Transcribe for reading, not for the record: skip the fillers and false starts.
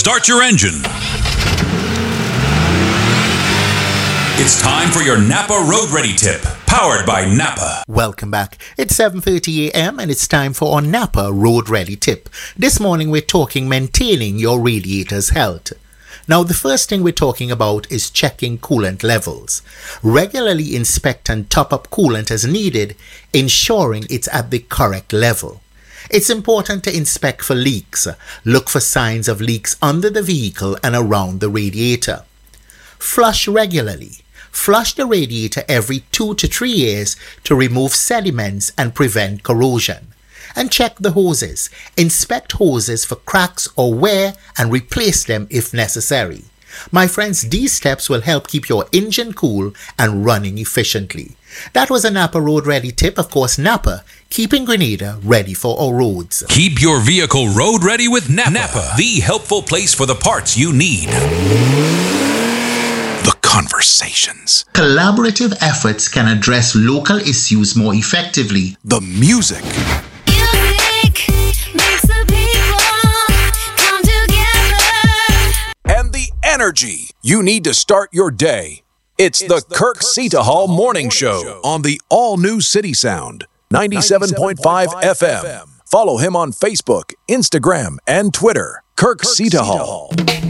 Start your engine. It's time for your Napa Road Ready tip, powered by Napa. Welcome back. It's 7:30 a.m. and it's time for our Napa Road Ready tip. This morning we're talking maintaining your radiator's health. Now, the first thing we're talking about is checking coolant levels. Regularly inspect and top up coolant as needed, ensuring it's at the correct level. It's important to inspect for leaks. Look for signs of leaks under the vehicle and around the radiator. Flush regularly. Flush the radiator every 2 to 3 years to remove sediments and prevent corrosion. And check the hoses. Inspect hoses for cracks or wear and replace them if necessary. My friends, these steps will help keep your engine cool and running efficiently. That was a Napa Road Ready tip. Of course, Napa, keeping Grenada ready for our roads. Keep your vehicle road ready with Napa, the helpful place for the parts you need. The conversations. Collaborative efforts can address local issues more effectively. The music. Makes the people come together. And the energy you need to start your day. It's the Kirk Cetahall Morning Show on the all-new City Sound, 97.5 FM. Follow him on Facebook, Instagram, and Twitter. Kirk Cetahall.